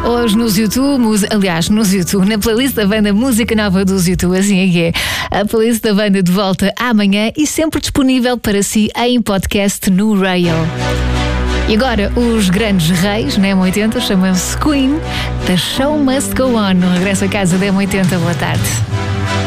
Hoje nos YouTube, nos YouTube, na playlist da banda Música Nova dos YouTube, assim é que é. A playlist da banda de volta amanhã e sempre disponível para si em podcast no Rail. E agora, os grandes reis, na M80, chamam-se Queen, The Show Must Go On. No regresso a casa da M80, boa tarde.